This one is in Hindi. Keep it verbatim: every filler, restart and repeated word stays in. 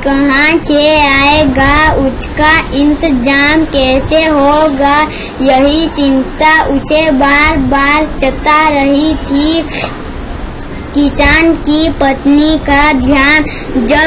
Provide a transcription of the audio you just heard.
कहाँ से आएगा, उसका इंतजाम कैसे होगा, यही चिंता उसे बार बार सता रही थी। किसान की पत्नी का ध्यान जब